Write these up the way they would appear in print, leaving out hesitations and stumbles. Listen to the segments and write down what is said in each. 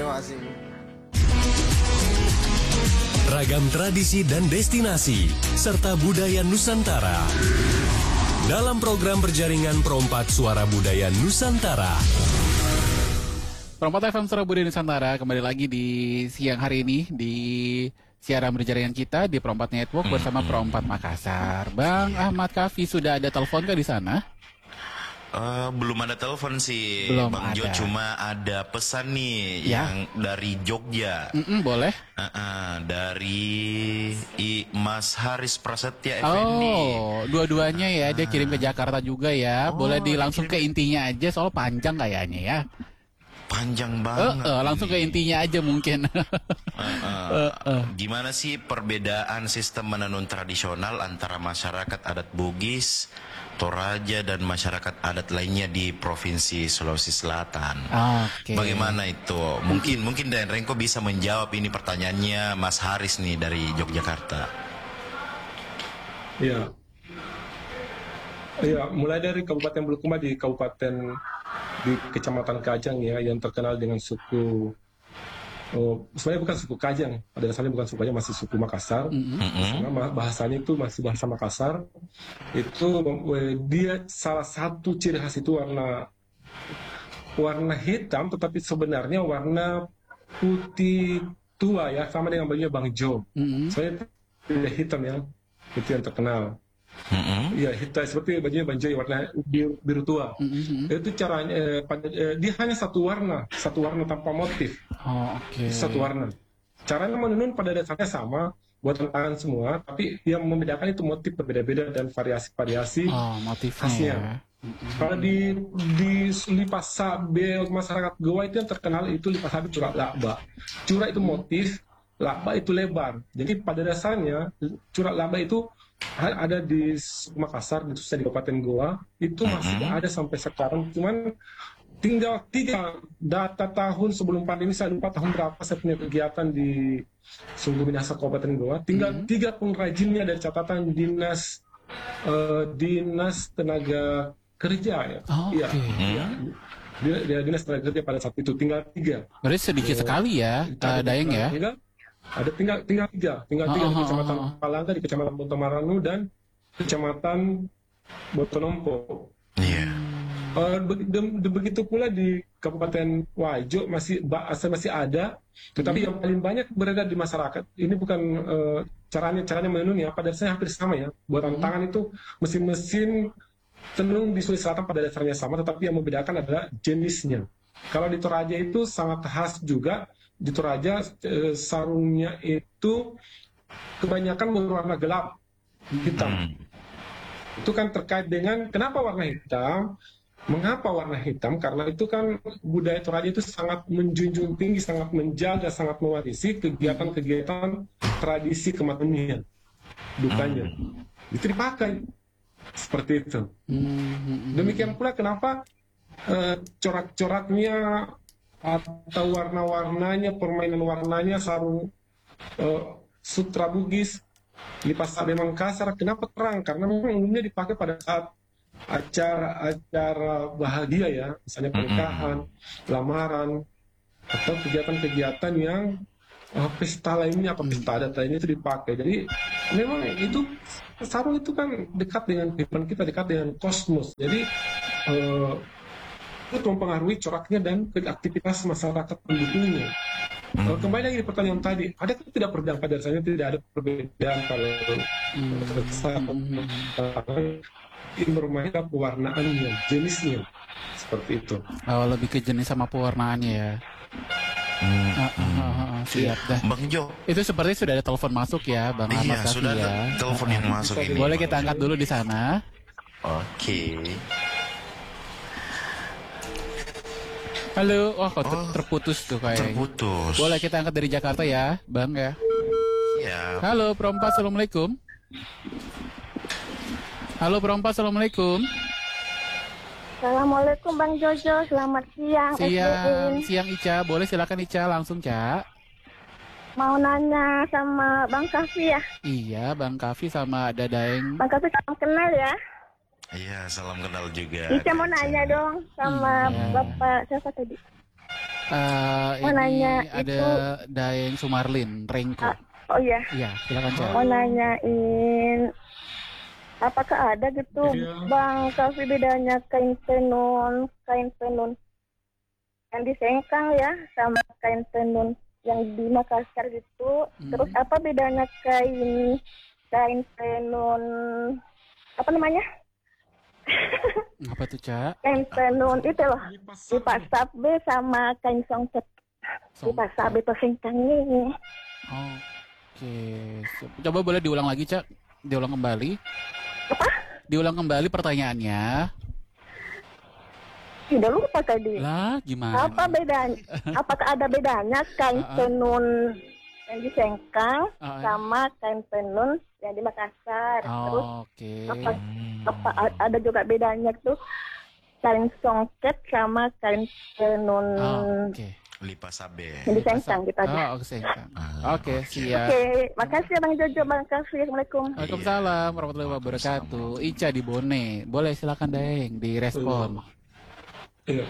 Terima kasih. Ragam tradisi dan destinasi, serta budaya Nusantara. Dalam program berjaringan Perompak Suara Budaya Nusantara. Perompak FM Suara Budaya Nusantara kembali lagi di siang hari ini di siaran berjaringan kita di Perompak Network bersama Perompak Makassar. Bang Ahmad Kafi, sudah ada telepon kah di sana? Belum ada telepon sih, belum Bang ada. Jo, cuma ada pesan nih yang dari Jogja. Boleh? Dari Mas Haris Prasetya Effendi. Oh, dua-duanya ya, dia kirim ke Jakarta juga ya. Boleh langsung ke intinya aja, soal panjang kayaknya ya. Panjang banget. Langsung ke intinya aja mungkin. Gimana sih perbedaan sistem menenun tradisional antara masyarakat adat Bugis, Toraja dan masyarakat adat lainnya di Provinsi Sulawesi Selatan? Oke. Bagaimana itu? Mungkin Dan Rengko bisa menjawab ini pertanyaannya Mas Haris nih dari Yogyakarta. Iya. Ya, mulai dari Kabupaten Bulukumba di Kecamatan Kajang ya, yang terkenal dengan suku sebenarnya bukan suku Kajang, pada dasarnya bukan suku Kajang, masih suku Makassar. Karena bahasanya itu masih bahasa Makassar. Itu dia salah satu ciri khas itu warna hitam, tetapi sebenarnya warna putih tua ya, sama dengan bajunya Bang Jo. Sebenarnya tidak hitam ya, itu yang terkenal. Ya, hitam seperti bajunya Bang Jo, warna biru tua. Itu caranya dia hanya satu warna tanpa motif. Satu warna. Caranya menenun pada dasarnya sama, buatan tangan semua, tapi yang membedakan itu motif berbeda-beda dan variasi-variasi khasnya. Kalau di lipas sabel masyarakat Goa itu yang terkenal itu lipas sabel curak lakba. Curak itu motif, lakba itu lebar. Jadi pada dasarnya curak lakba itu ada di Makassar, khususnya di Kabupaten Goa, itu masih ada sampai sekarang. Cuman tinggal 3 data tahun sebelum pandemi, saya lupa tahun berapa saya punya kegiatan di Sungguh Minahasa Kabupaten Goa. Tinggal 3 pengrajinnya dari catatan dinas tenaga kerja ya. Dinas tenaga kerja pada saat itu tinggal 3. Berarti sedikit sekali ya, Dayeng ya. Ada tinggal 3 di Kecamatan Palangka, di Kecamatan Bontomaranu dan Kecamatan Botonompo. Begitu pula di Kabupaten Wajo masih ada, tetapi yang paling banyak berada di masyarakat. Ini bukan caranya menenun ya, pada dasarnya hampir sama ya. Buatan tangan itu mesin tenun di Sulawesi Selatan pada dasarnya sama, tetapi yang membedakan adalah jenisnya. Kalau di Toraja itu sangat khas juga. Di Toraja sarungnya itu kebanyakan berwarna gelap, hitam. Itu kan terkait dengan kenapa warna hitam. Mengapa warna hitam? Karena itu kan budaya Toraja itu sangat menjunjung tinggi, sangat menjaga, sangat mewarisi kegiatan-kegiatan tradisi kematian dukanya. Itu dipakai seperti itu. Demikian pula kenapa corak-coraknya atau warna-warnanya, permainan warnanya sarung sutra Bugis, lipas sabel Makassar, kenapa terang? Karena memang umumnya dipakai pada saat acara-acara bahagia ya, misalnya pernikahan, lamaran, atau kegiatan-kegiatan yang pesta lainnya, pesta adat lainnya itu dipakai. Jadi memang itu sarung itu kan dekat dengan kehidupan kita, dekat dengan kosmos. Jadi itu mempengaruhi coraknya dan aktivitas masyarakat pendukungnya. Kembali lagi di pertanyaan tadi, ada tidak perbedaan? Pada dasarnya tidak ada perbedaan kalau bermain pewarnaannya, jenisnya seperti itu. Lebih ke jenis sama pewarnaannya ya. Siap dah. Bang Jo, itu seperti sudah ada telepon masuk ya, Bang Ahmad Kafi sudah ya. Ada telepon yang masuk ini. Boleh kita angkat dulu di sana. Oke. Halo, terputus tuh kayaknya. Terputus. Boleh kita angkat dari Jakarta ya, Bang ya. Iya. Halo, Perompak, assalamualaikum. Halo, Perompak, assalamualaikum. Assalamualaikum Bang Jojo, selamat siang. Siang Ica, boleh silakan Ica langsung Ca. Mau nanya sama Bang Kafi ya? Iya, Bang Kafi sama Dadaeng. Bang Kafi salam kenal ya. Iya, salam kenal juga. Ica mau nanya dong sama Bapak siapa tadi? Mau Ini nanya ada itu. Daeng Sumarlin, Rengko. Oh iya, Iya, silakan Ca. mau nanyain apakah ada gitu Iya. Bang Kavi bedanya kain tenun yang di Sengkang ya sama kain tenun yang di Makassar gitu. Terus apa bedanya kain tenun apa namanya? Apa tuh, Ca? Kain tenun itu loh di Pasar B sama kain songket di Pasar B Sengkang ini. Oke. Coba boleh diulang lagi, Ca? Diulang kembali. Apa? Diulang kembali pertanyaannya. Udah lupa tadi. Lah, gimana? Apa bedanya? Apakah ada bedanya kain tenun yang di Sengkang sama kain tenun yang di Makassar? Terus Oke. apa ada juga bedanya tuh kain songket sama kain tenun Oke. Lipa Sabe. yang di Sengkang gitu aja. Oke, Sengkang. Oke, siap. Oke, makasih ya Bang Jojo, Bang Kavi. Assalamualaikum. Waalaikumsalam warahmatullahi wabarakatuh. Ica di Bone. Boleh silakan Daeng direspon. Iya.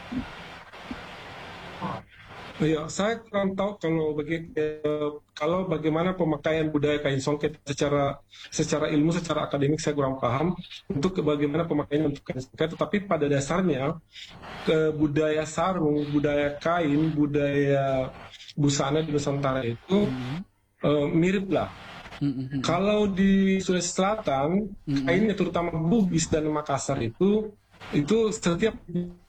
Iya, saya kurang tahu kalau bagaimana pemakaian budaya kain songket secara ilmu, secara akademik saya kurang paham untuk bagaimana pemakaiannya untuk kain songket. Tetapi pada dasarnya budaya sarung, budaya kain, budaya busana di Nusantara itu mirip lah. Kalau di Sulawesi Selatan, kainnya terutama Bugis dan Makassar itu setiap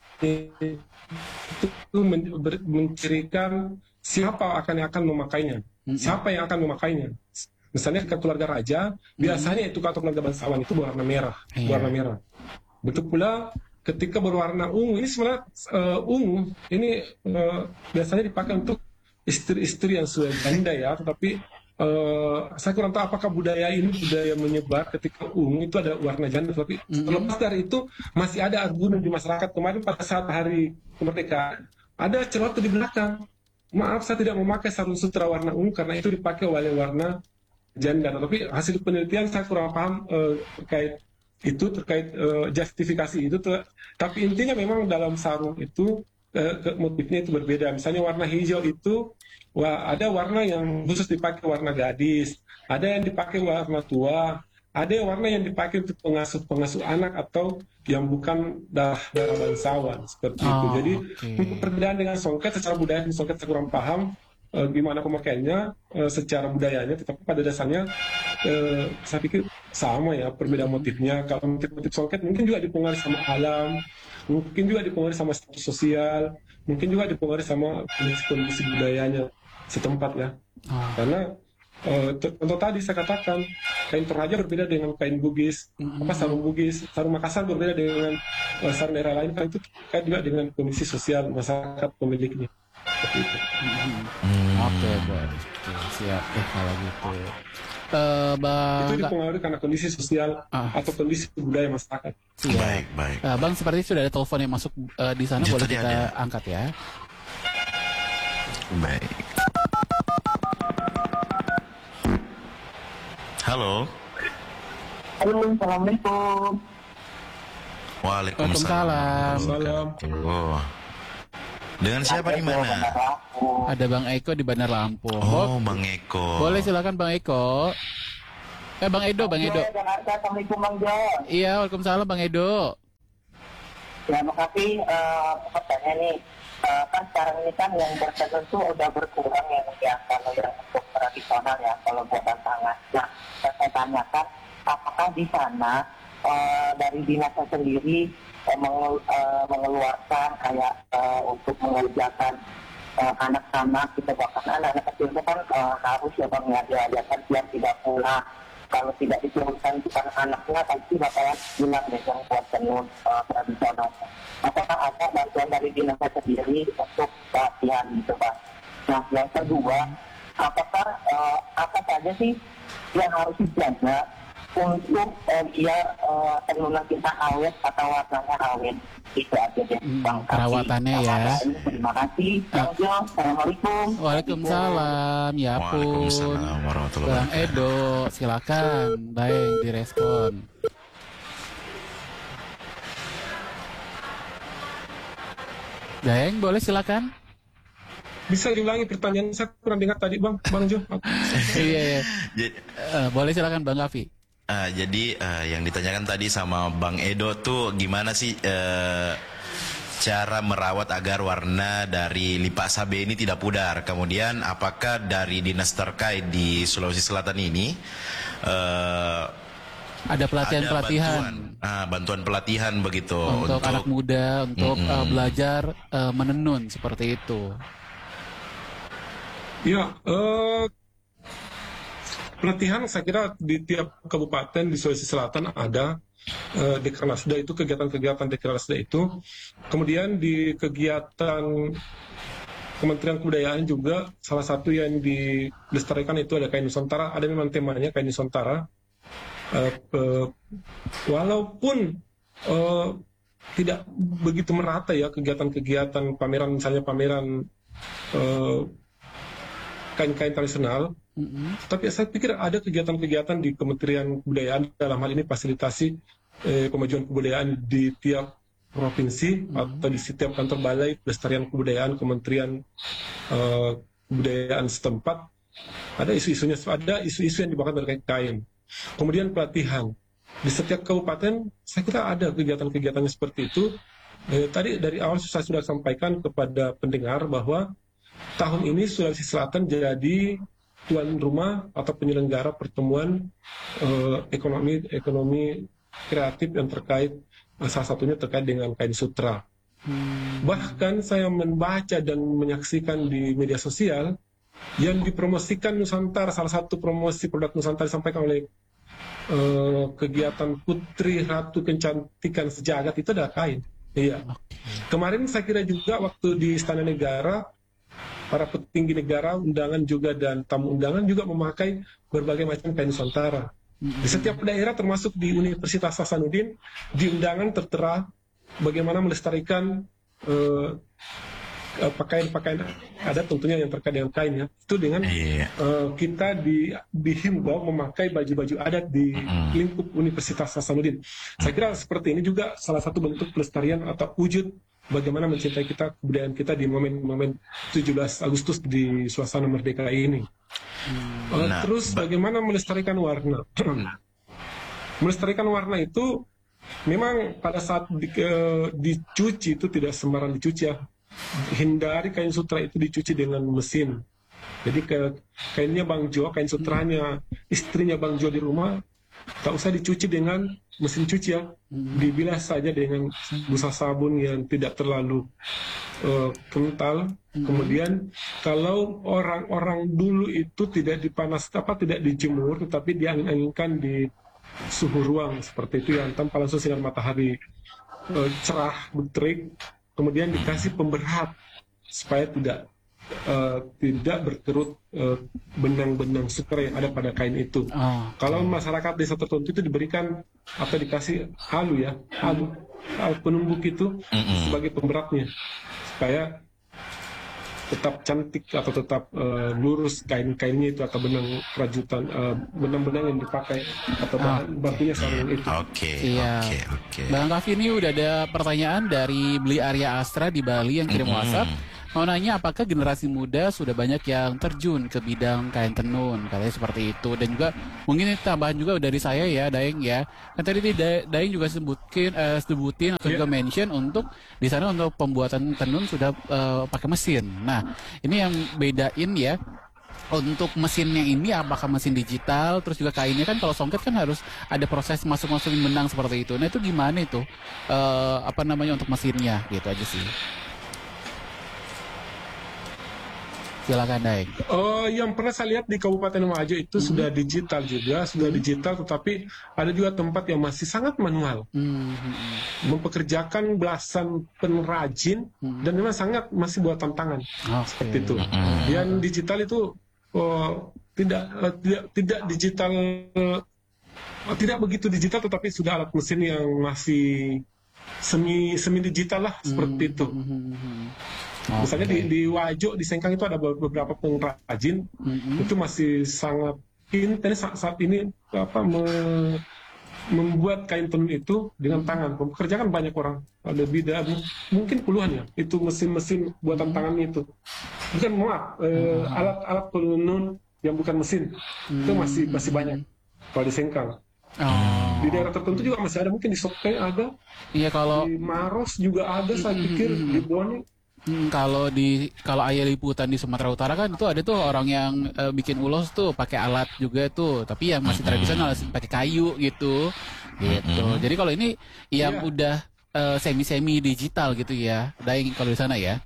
itu mencirikan siapa akan memakainya, siapa yang akan memakainya. Misalnya ke keluarga raja, biasanya itu atau keluarga bangsawan itu berwarna merah, warna merah. Betul pula ketika berwarna ungu, ini sebenarnya ungu ini biasanya dipakai untuk istri-istri yang sudah janda ya, tetapi saya kurang tahu apakah budaya ini budaya menyebar ketika ungu itu ada warna janda, tapi terlepas dari itu masih ada argumen di masyarakat. Kemarin pada saat hari kemerdekaan ada celoteh di belakang, maaf saya tidak memakai sarung sutra warna ungu karena itu dipakai oleh warna janda. Tapi hasil penelitian saya kurang paham terkait justifikasi itu. Tapi intinya memang dalam sarung itu motifnya itu berbeda. Misalnya warna hijau itu ada warna yang khusus dipakai warna gadis, ada yang dipakai warna tua, ada warna yang dipakai untuk pengasuh anak atau yang bukan darah bangsawan seperti itu. Jadi untuk perbedaan dengan songket secara budaya, songket saya kurang paham gimana pemakaiannya secara budayanya, tetapi pada dasarnya saya pikir sama ya perbedaan motifnya. Kalau motif songket mungkin juga dipengaruhi sama alam, mungkin juga dipengaruhi sama status sosial, mungkin juga dipengaruhi sama kondisi budayanya setempat ya. Karena contoh tadi saya katakan kain Toraja berbeda dengan kain Bugis, sarung Bugis, sarung Makassar berbeda dengan sarung daerah lain, kan itu terkait juga dengan kondisi sosial masyarakat pemiliknya. Seperti itu. Oke, siap deh kalau gitu. Bang, itu dipengaruhi karena kondisi sosial atau kondisi budaya masyarakat. Baik. Bang, seperti sudah ada telepon yang masuk di sana, boleh kita angkat ya. Baik. Halo. Halo, assalamualaikum. Waalaikumsalam. Dengan siapa di mana? Ada Bang Eko di Bandar Lampung. Oh, Bang Eko. Boleh silakan Bang Eko. Bang Edo. Assalamualaikum Bang Jo. Iya, waalaikumsalam Bang Edo. Ya, makasih pertanyaan nih. Kan sekarang ini kan yang bertenun itu udah berkurang ya kalau yang untuk tradisional ya, kalau buatan tangan. Nah, saya tanyakan apakah di sana dari dinasnya sendiri mengeluarkan kayak untuk mengerjakan anak-anak kita, bahkan anak-anak kecil itu kan harus ya Bang ya diajarkan biar tidak pulang. Kalau tidak diturunkan bukan anaknya pasti bakalan hilang deh yang buat tenun tradisional. Apakah ada bantuan dari dinas sendiri untuk pelatihan gitu Pak? Nah yang kedua, apakah apa saja sih yang harus dijaga untuk dia tenunan kita awet atau warnanya awet? Itu aja deh Bang. Perawatannya ya. Terima kasih. Assalamualaikum. Waalaikumsalam. Ya pun. Waalaikumsalam warahmatullahi Bang wabarakatuh. Edo, silakan. Baik, direspon. Daeng, boleh silakan. Bisa diulangi pertanyaan, saya kurang dengar tadi Bang Jo. Iya. Boleh silakan Bang Kafi. Jadi yang ditanyakan tadi sama Bang Edo tuh gimana sih cara merawat agar warna dari lipak sabe ini tidak pudar. Kemudian apakah dari dinas terkait di Sulawesi Selatan ini ada pelatihan-pelatihan, bantuan pelatihan begitu untuk anak muda untuk belajar menenun seperti itu. Ya, pelatihan saya kira di tiap kabupaten di Sulawesi Selatan ada. Dekranasda itu kegiatan-kegiatan Dekranasda itu. Kemudian di kegiatan Kementerian Kebudayaan juga salah satu yang dilestarikan itu ada kain Nusantara. Ada memang temanya kain Nusantara. Walaupun tidak begitu merata ya kegiatan-kegiatan pameran, misalnya pameran kain-kain tradisional, tapi saya pikir ada kegiatan-kegiatan di Kementerian Kebudayaan, dalam hal ini fasilitasi pemajuan kebudayaan di tiap provinsi atau di setiap kantor balai pelestarian kebudayaan Kementerian Kebudayaan setempat. Ada isu-isunya, ada isu-isu yang dibahas terkait kain. Kemudian pelatihan di setiap kabupaten, saya kira ada kegiatan-kegiatannya seperti itu. Tadi dari awal saya sudah sampaikan kepada pendengar bahwa tahun ini Sulawesi Selatan jadi tuan rumah atau penyelenggara pertemuan ekonomi kreatif yang terkait, salah satunya terkait dengan kain sutra. Bahkan saya membaca dan menyaksikan di media sosial yang dipromosikan Nusantara, salah satu promosi produk Nusantara disampaikan oleh kegiatan Putri Ratu Kecantikan Sejagat itu ada kain. Iya. Kemarin saya kira juga waktu di Istana Negara, para petinggi negara, undangan juga dan tamu undangan juga memakai berbagai macam kain Nusantara. Di setiap daerah termasuk di Universitas Hasanuddin, di undangan tertera bagaimana melestarikan pakaian-pakaian adat tentunya yang terkait dengan kain ya. Itu dengan kita dihimbau memakai baju-baju adat di lingkup Universitas Hasanuddin. Saya kira seperti ini juga salah satu bentuk pelestarian atau wujud bagaimana mencintai kita, kebudayaan kita di momen-momen 17 Agustus di suasana merdeka ini. Terus bagaimana melestarikan warna? Melestarikan warna itu memang pada saat dicuci itu tidak sembarang dicuci ya. Hindari kain sutra itu dicuci dengan mesin. Jadi kainnya Bang Jo, kain sutranya istrinya Bang Jo di rumah, tak usah dicuci dengan mesin cuci ya. Dibilas saja dengan busa sabun yang tidak terlalu kental. Kemudian kalau orang-orang dulu itu tidak tidak dijemur, tetapi diangin-anginkan di suhu ruang seperti itu yang tanpa langsung sinar matahari cerah, terik. Kemudian dikasih pemberat supaya tidak berkerut benang-benang sutra yang ada pada kain itu. Kalau masyarakat desa tertentu itu diberikan atau dikasih halu penumbuk itu sebagai pemberatnya supaya tetap cantik atau tetap lurus kain-kainnya itu atau benang rajutan, benang-benang yang dipakai atau bakunya sarung itu. Oke. Bang Kafi, ini udah ada pertanyaan dari Beli Arya Astra di Bali yang kirim WhatsApp. Mau nanya apakah generasi muda sudah banyak yang terjun ke bidang kain tenun, katanya seperti itu. Dan juga mungkin tambahan juga dari saya ya, Daeng ya. Kan tadi Daeng juga sebutin atau juga mention untuk di sana untuk pembuatan tenun sudah pakai mesin. Nah, ini yang bedain ya. Untuk mesinnya ini apakah mesin digital, terus juga kainnya kan kalau songket kan harus ada proses masuk-masukin benang seperti itu. Nah itu gimana itu untuk mesinnya gitu aja sih. Silakan Daeng. Yang pernah saya lihat di Kabupaten Wajo itu sudah digital juga, tetapi ada juga tempat yang masih sangat manual, mempekerjakan belasan pengrajin dan memang sangat masih buatan tangan seperti itu. Yang digital itu tidak digital, tidak begitu digital, tetapi sudah alat mesin yang masih semi digital lah seperti itu. Misalnya di Wajo, di Sengkang itu ada beberapa pengrajin, itu masih sangat intens saat ini membuat kain tenun itu dengan tangan. Pekerjaan banyak orang, ada lebih dari mungkin puluhan ya, itu mesin-mesin buatan tangan itu. Bukan, maaf, alat-alat penenun yang bukan mesin itu masih banyak kalau di Sengkang. Di daerah tertentu juga masih ada, mungkin di Sokpeng ada. Iya, kalau di Maros juga ada, saya pikir di Bone. Kalau Ayah liputan di Sumatera Utara kan itu ada tuh orang yang bikin ulos tuh pakai alat juga tuh, tapi yang masih tradisional pakai kayu gitu. Jadi kalau ini yang udah semi digital gitu ya, ada yang kalau di sana ya.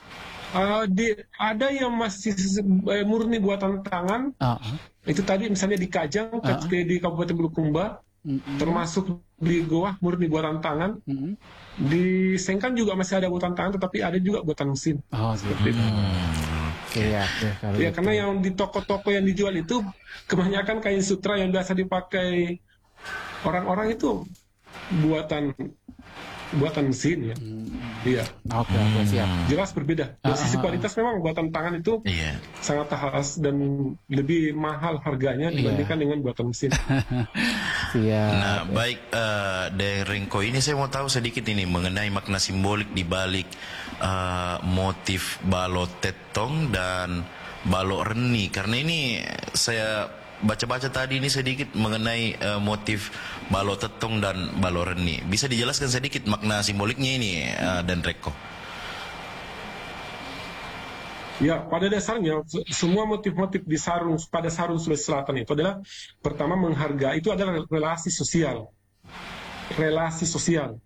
Ada yang masih murni buatan tangan. Itu tadi misalnya di Kajang, di Kabupaten Bulukumba, termasuk di Goa murni buatan tangan. Di Sengkang juga masih ada buatan tangan, tetapi ada juga buatan mesin. Seperti itu. Ya, gitu. Karena yang di toko-toko yang dijual itu kebanyakan kain sutra yang biasa dipakai orang-orang itu buatan mesin ya. Iya. Oke, siap. Jelas berbeda. Dari sisi kualitas memang buatan tangan itu sangat khas dan lebih mahal harganya dibandingkan dengan buatan mesin. Siap. Nah, baik, dari Rengko ini saya mau tahu sedikit ini mengenai makna simbolik di balik motif balok tetong dan balok reni. Karena ini saya baca-baca tadi ini sedikit mengenai motif balok tetong dan balok reni. Bisa dijelaskan sedikit makna simboliknya ini, dan Reko? Ya, pada dasarnya semua motif-motif di pada sarung Sulawesi Selatan itu adalah pertama menghargai, itu adalah relasi sosial. Relasi sosial.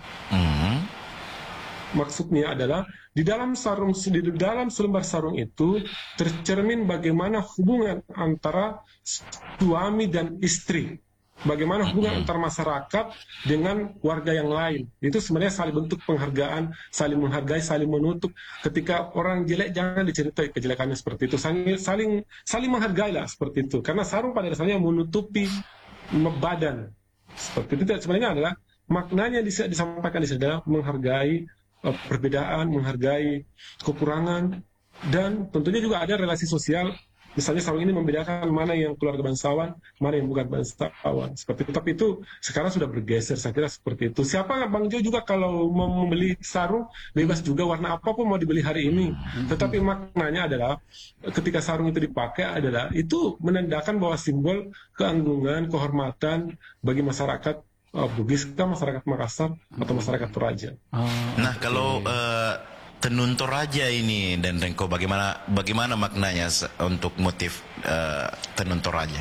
Maksudnya adalah di dalam selembar sarung itu tercermin bagaimana hubungan antara suami dan istri. Bagaimana hubungan antar masyarakat dengan warga yang lain. Itu sebenarnya saling bentuk penghargaan, saling menghargai, saling menutup. Ketika orang jelek jangan diceritai kejelekannya seperti itu. Saling menghargai lah seperti itu. Karena sarung pada dasarnya menutupi badan. Seperti itu sebenarnya adalah maknanya disampaikan di sini adalah menghargai perbedaan, menghargai kekurangan, dan tentunya juga ada relasi sosial. Misalnya sarung ini membedakan mana yang keluarga bangsawan, mana yang bukan bangsawan. Seperti itu. Tapi itu sekarang sudah bergeser, saya kira seperti itu. Siapa Bang Jo juga kalau mau membeli sarung, bebas juga warna apapun mau dibeli hari ini. Tetapi maknanya adalah ketika sarung itu dipakai adalah itu menandakan bahwa simbol keanggungan, kehormatan bagi masyarakat Bugis, masyarakat Makassar atau masyarakat Toraja. Nah, kalau tenun Toraja ini dan Rengko, bagaimana maknanya untuk motif tenun Toraja?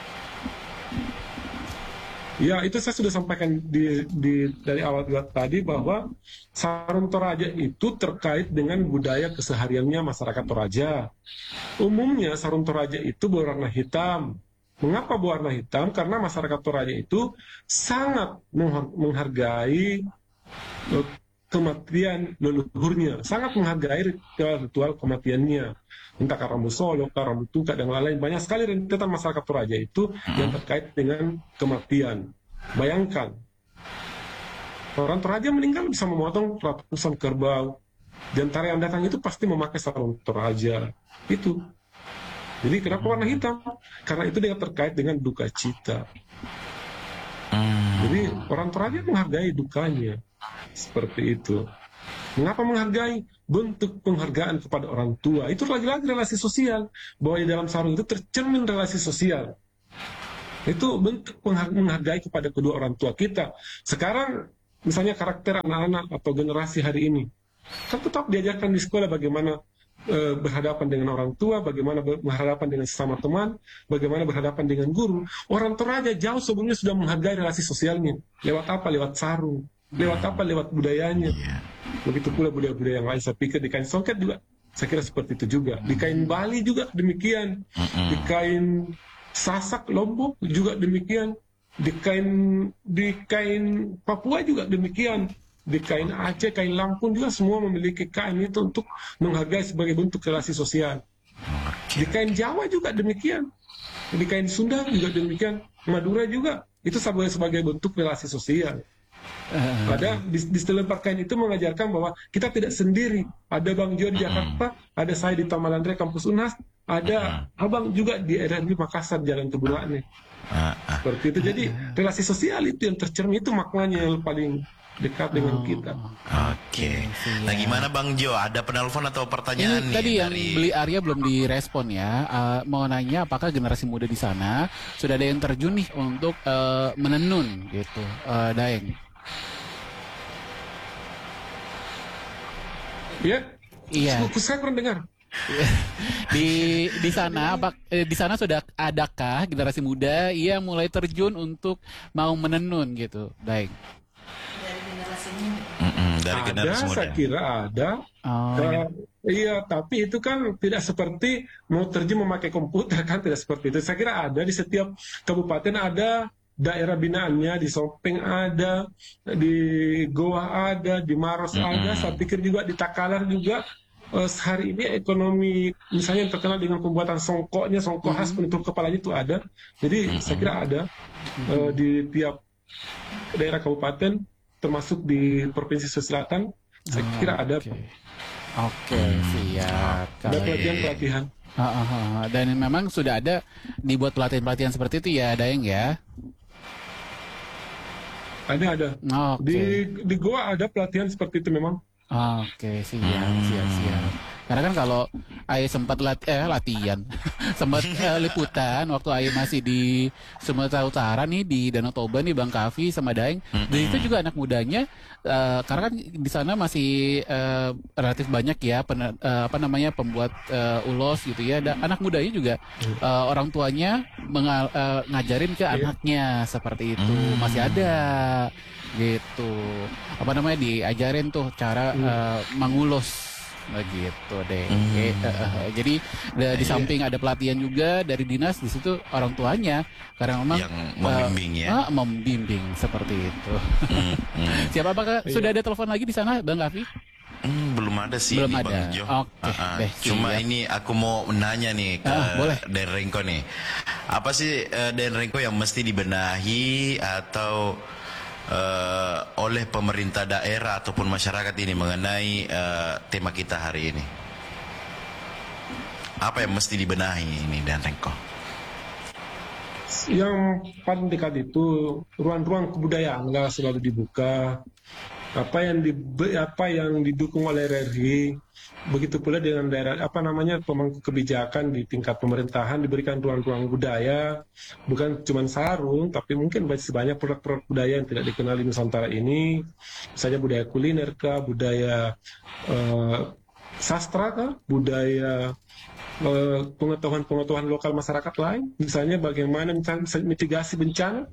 Ya, itu saya sudah sampaikan dari awal tadi bahwa sarung Toraja itu terkait dengan budaya kesehariannya masyarakat Toraja. Umumnya sarung Toraja itu berwarna hitam. Mengapa berwarna hitam? Karena masyarakat Toraja itu sangat menghargai kematian leluhurnya, sangat menghargai ritual kematiannya, entah Karambu Solo, Karambu Tuka, dan lain-lain. Banyak sekali rentetan masyarakat Toraja itu yang terkait dengan kematian. Bayangkan, orang Toraja meninggal bisa memotong ratusan kerbau, di antara yang datang itu pasti memakai sarung Toraja. Itu. Jadi kenapa warna hitam? Karena itu dia terkait dengan duka cita. Jadi orang Toraja menghargai dukanya. Seperti itu. Mengapa menghargai? Bentuk penghargaan kepada orang tua. Itu lagi-lagi relasi sosial. Bahwa di dalam sarung itu tercermin relasi sosial. Itu bentuk menghargai kepada kedua orang tua kita. Sekarang misalnya karakter anak-anak atau generasi hari ini, kan tetap diajarkan di sekolah bagaimana berhadapan dengan orang tua, bagaimana berhadapan dengan sesama teman, bagaimana berhadapan dengan guru. Orang Toraja jauh sebelumnya sudah menghargai relasi sosialnya. Lewat apa? Lewat sarung. Lewat apa? Lewat budayanya. Begitu pula budaya-budaya yang lain. Saya pikir di kain songket juga, saya kira seperti itu juga. Di kain Bali juga demikian. Di kain Sasak Lombok juga demikian. Di kain Papua juga demikian. Di kain Aceh, kain Lampung juga semua memiliki kain itu untuk menghargai sebagai bentuk relasi sosial. Di kain Jawa juga demikian. Di kain Sunda juga demikian. Madura juga. Itu sebagai bentuk relasi sosial. Ada di selembar kain itu mengajarkan bahwa kita tidak sendiri. Ada Bang Jo di Jakarta, ada saya di Taman Landre Kampus Unhas, ada Abang juga di RRI Makassar Jalan Keburane. Seperti itu. Jadi relasi sosial itu yang tercermin, itu maknanya yang paling dekat dengan kita. Oke. Nah, gimana Bang Jo? Ada penelpon atau pertanyaan Ini nih tadi yang dari beli Arya belum direspon ya. Mau nanya apakah generasi muda di sana sudah ada yang terjun nih untuk menenun gitu, Daeng? Ya? Iya. Saya kurang dengar. di sana di sana sudah adakah generasi muda yang mulai terjun untuk mau menenun gitu, Daeng? dari generasi muda? Saya kira ada. Iya, tapi itu kan tidak seperti mau terjun memakai komputer kan, tidak seperti itu. Saya kira ada di setiap kabupaten, ada daerah binaannya, di Sopeng ada, di Goa ada, di Maros ada. Saya pikir juga di Takalar juga. Hari ini ekonomi misalnya yang terkenal dengan pembuatan songkok khas penutup kepalanya itu ada. Jadi saya kira ada di tiap daerah kabupaten, termasuk di Provinsi Sulawesi Selatan, saya kira ada. Oke, siap. Ada pelatihan-pelatihan. Dan memang sudah ada dibuat pelatihan-pelatihan seperti itu ya, Daeng ya? Ada. Di Goa ada pelatihan seperti itu memang. Oke, siap. Karena kan kalau Aye sempat latihan, sempat liputan waktu Aye masih di Sumatera Utara nih, di Danau Toba nih, Bang Kavi sama Daeng. Di situ juga anak mudanya, karena kan di sana masih relatif banyak ya pembuat ulos gitu ya. Dan anak mudanya juga orang tuanya ngajarin ke anaknya seperti itu, masih ada gitu. Diajarin tuh cara mengulus begitu deh. Jadi di samping ada pelatihan juga dari dinas, di situ orang tuanya karena memang yang membimbing membimbing seperti itu. Siapa, apakah sudah ada telepon lagi di sana, Bang Kavi? Belum ada sih, belum nih, ada. Bang Jo. Cuma ini aku mau nanya nih ke Den Renko nih. Apa sih Den Renko yang mesti dibenahi atau oleh pemerintah daerah ataupun masyarakat ini mengenai tema kita hari ini? Apa yang mesti dibenahi ini, Dan Renko? Yang paling dekat itu ruang-ruang kebudayaan nggak selalu dibuka. Apa yang didukung oleh RRI, begitu pula dengan daerah pemangku kebijakan di tingkat pemerintahan diberikan ruang-ruang budaya, bukan cuma sarung, tapi mungkin masih banyak produk-produk budaya yang tidak dikenal di Nusantara ini, misalnya budaya kuliner kah, budaya sastra kah, budaya pengetahuan lokal masyarakat lain, misalnya bagaimana mitigasi bencana.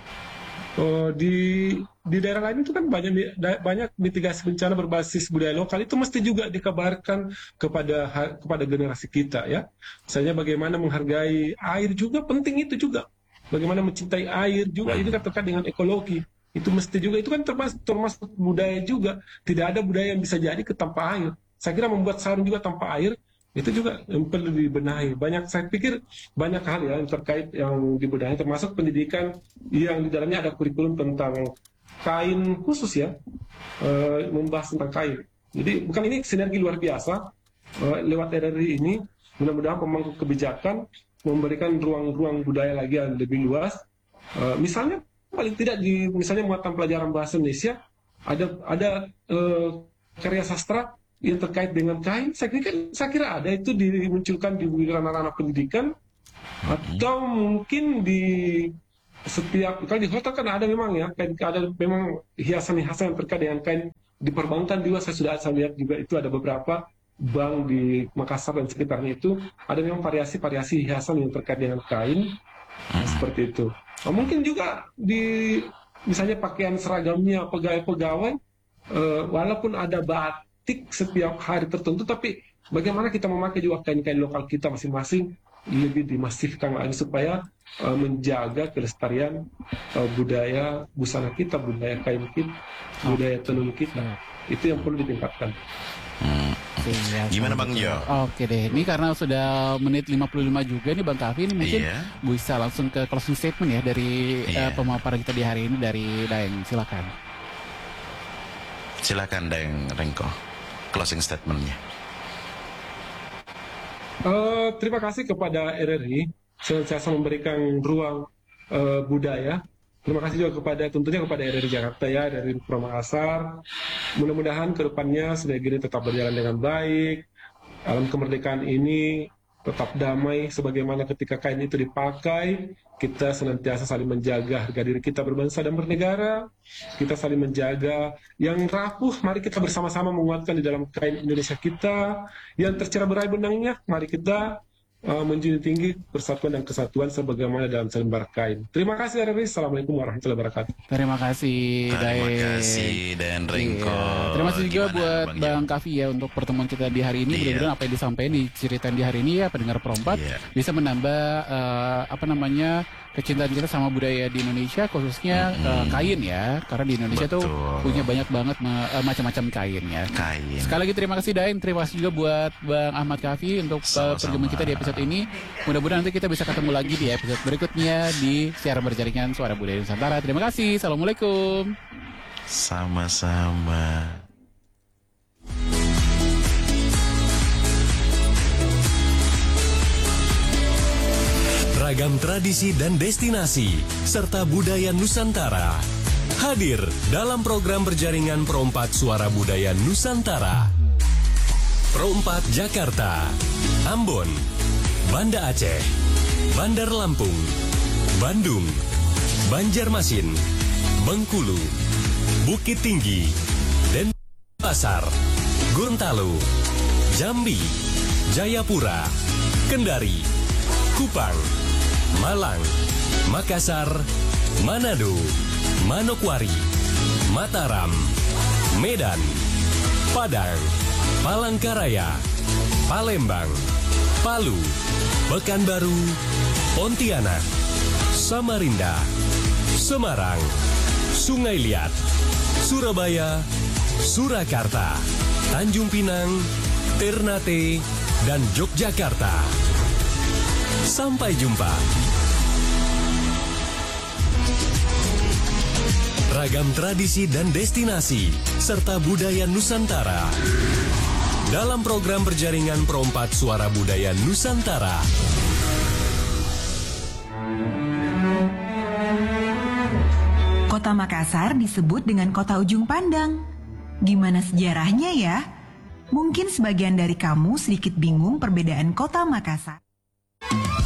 Di daerah lain itu kan banyak mitigasi bencana berbasis budaya lokal, itu mesti juga dikabarkan kepada generasi kita ya. Misalnya bagaimana menghargai air juga penting, itu juga bagaimana mencintai air juga, itu kan terkait dengan ekologi, itu mesti juga, itu kan termasuk budaya juga. Tidak ada budaya yang bisa jadi tanpa air. Saya kira membuat sarung juga tanpa air itu juga yang perlu dibenahi. Saya pikir banyak hal ya yang terkait yang dibenahi, termasuk pendidikan yang di dalamnya ada kurikulum tentang kain khusus ya, membahas tentang kain. Jadi bukan, ini sinergi luar biasa lewat RRI ini. Mudah-mudahan pemangku kebijakan memberikan ruang-ruang budaya lagi yang lebih luas. Misalnya paling tidak misalnya muatan pelajaran bahasa Indonesia ada karya sastra yang terkait dengan kain. Saya kira ada itu dimunculkan di anak-anak pendidikan, atau mungkin di setiap, kalau di hotel kan ada memang ya, ada memang hiasan-hiasan yang terkait dengan kain. Di perbankan juga saya lihat juga itu ada beberapa bank di Makassar dan sekitarnya itu ada memang variasi-variasi hiasan yang terkait dengan kain, seperti itu. Mungkin juga di misalnya pakaian seragamnya pegawai-pegawai, walaupun ada batik setiap hari tertentu, tapi bagaimana kita memakai juga kain-kain lokal kita masing-masing lebih dimasifkan lagi supaya menjaga kelestarian budaya busana kita, budaya kain kita, budaya tenun kita. Itu yang perlu ditingkatkan. Gimana Bang Jo? Oke deh, ini karena sudah menit 55 juga nih Bang Kavi, ini mungkin bisa langsung ke closing statement ya dari pemaparan kita di hari ini dari Daeng. Silakan Daeng Renko, closing statementnya. Terima kasih kepada RRI senantiasa memberikan ruang budaya Terima kasih juga tentunya kepada RRI Jakarta ya, dari Pro Makassar. Mudah-mudahan kedepannya negeri tidak berjalan dengan baik. Alam kemerdekaan ini tetap damai, sebagaimana ketika kain itu dipakai, kita senantiasa saling menjaga harga diri kita berbangsa dan bernegara. Kita saling menjaga. Yang rapuh, mari kita bersama-sama menguatkan di dalam kain Indonesia kita. Yang tercerah berai benangnya, mari kita menjunjung tinggi persatuan dan kesatuan sebagaimana dalam selembar kain. Terima kasih RRI. Assalamualaikum warahmatullahi wabarakatuh. Terima kasih Dan Ringko. Iya. Terima kasih juga buat Bang Kavi ya untuk pertemuan kita di hari ini. Mudah-mudahan apa yang disampaikan diceritain di hari ini ya pendengar Perompat bisa menambah kecintaan kita sama budaya di Indonesia, khususnya kain ya, karena di Indonesia tuh punya banyak banget macam-macam kain ya. Sekali lagi terima kasih Dain, terima kasih juga buat Bang Ahmad Kavi untuk perjumpaan kita di episode ini. Mudah-mudahan nanti kita bisa ketemu lagi di episode berikutnya di siaran berjaringan Suara Budaya Nusantara. Terima kasih, assalamualaikum. Sama-sama. Ragam tradisi dan destinasi, serta budaya Nusantara. Hadir dalam program berjaringan Perompat Suara Budaya Nusantara. Perompat Jakarta, Ambon, Banda Aceh, Bandar Lampung, Bandung, Banjarmasin, Bengkulu, Bukit Tinggi, Denpasar, Gorontalo, Jambi, Jayapura, Kendari, Kupang, Malang, Makassar, Manado, Manokwari, Mataram, Medan, Padang, Palangkaraya, Palembang, Palu, Pekanbaru, Pontianak, Samarinda, Semarang, Sungai Liat, Surabaya, Surakarta, Tanjung Pinang, Ternate, dan Yogyakarta. Sampai jumpa. Ragam tradisi dan destinasi, serta budaya Nusantara. Dalam program berjaringan Perompat Suara Budaya Nusantara. Kota Makassar disebut dengan kota ujung pandang. Gimana sejarahnya ya? Mungkin sebagian dari kamu sedikit bingung perbedaan kota Makassar.